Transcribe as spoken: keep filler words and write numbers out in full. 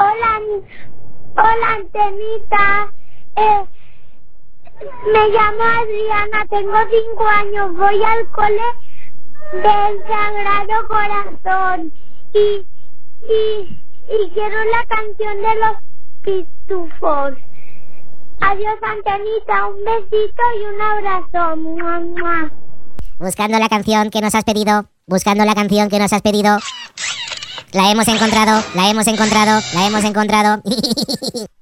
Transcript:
Hola, hola, Antenita. Eh, me llamo Adriana, tengo cinco años, voy al cole del Sagrado Corazón y, y, y quiero la canción de los pitufos. Adiós, Antenita, un besito y un abrazo. ¡Mua, mua! Buscando la canción que nos has pedido, buscando la canción que nos has pedido. La hemos encontrado, la hemos encontrado, la hemos encontrado.